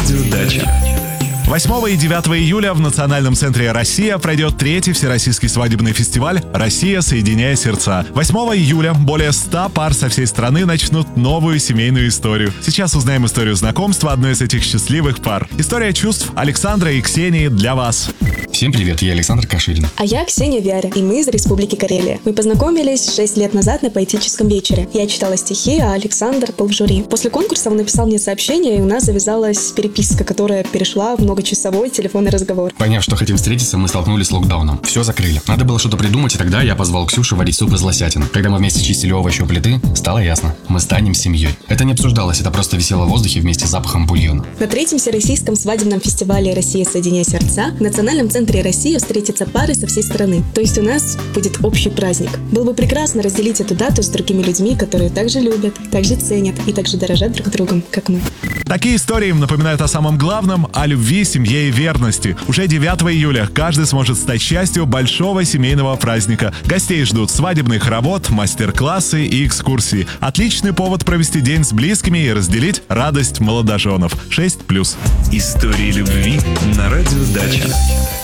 радио Дача. 8 и 9 июля в Национальном центре «Россия» пройдет третий всероссийский свадебный фестиваль «Россия. Соединяя сердца». 8 июля более 100 пар со всей страны начнут новую семейную историю. Сейчас узнаем историю знакомства одной из этих счастливых пар. История чувств Александра и Ксении для вас. Всем привет, я Александр Каширин. А я Ксения Вяря, и мы из Республики Карелия. Мы познакомились 6 лет назад на поэтическом вечере. Я читала стихи, а Александр был в жюри. После конкурса он написал мне сообщение, и у нас завязалась переписка, которая перешла в многочасовой телефонный разговор. Поняв, что хотим встретиться, мы столкнулись с локдауном. Все закрыли. Надо было что-то придумать, и тогда я позвал Ксюшу варить суп из лосятин. Когда мы вместе чистили овощи у плиты, стало ясно. Мы станем семьей. Это не обсуждалось, это просто висело в воздухе вместе с запахом бульона. На третьем всероссийском свадебном фестивале «Россия. Соединяя сердца» в Национальном центре «Россия» встретятся пары со всей страны. То есть у нас будет общий праздник. Было бы прекрасно разделить эту дату с другими людьми, которые также любят, также ценят и также дорожат друг другом, как мы. Такие истории напоминают о самом главном, о любви, семье и верности. Уже 9 июля каждый сможет стать частью большого семейного праздника. Гостей ждут свадебный хоровод, мастер-классы и экскурсии. Отличный повод провести день с близкими и разделить радость молодоженов. 6+. Истории любви на радио Дача.